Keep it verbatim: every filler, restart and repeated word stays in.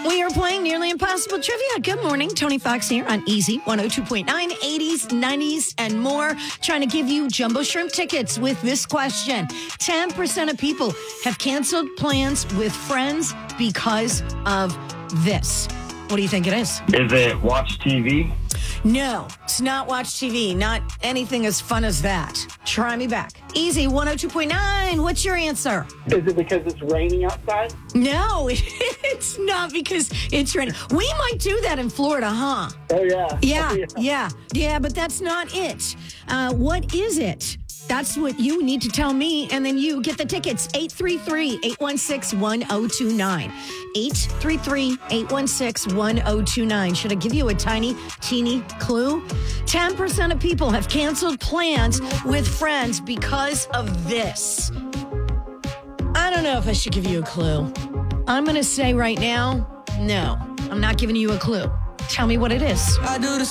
We are playing Nearly Impossible Trivia. Good morning. Tony Fox here on Easy one oh two point nine, eighties, nineties, and more. Trying to give you Jumbo Shrimp tickets with this question. ten percent of people have canceled plans with friends because of this. What do you think it is? Is it watch T V? No, it's not watch T V. Not anything as fun as that. Try me back. Easy one oh two point nine. What's your answer? Is it because it's raining outside? No, it's not because it's raining. We might do that in Florida, huh? Oh, yeah. Yeah, Oh, yeah. yeah, yeah, but that's not it. Uh, what is it? That's what you need to tell me, and then you get the tickets. eight three three, eight one six, one oh two nine. eight three three, eight one six, one oh two nine. Should I give you a tiny, teeny clue? ten percent of people have canceled plans with friends because of this. I don't know if I should give you a clue. I'm going to say right now, no, I'm not giving you a clue. Tell me what it is. I do the